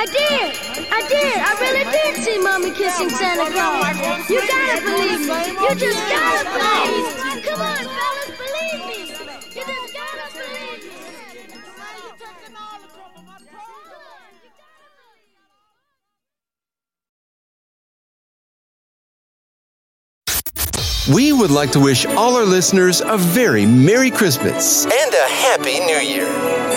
I did. I really did see Mommy kissing Santa Claus. You gotta believe me. You just gotta believe me. Come on, fellas, believe me. You just gotta believe me. We would like to wish all our listeners a very Merry Christmas and a Happy New Year.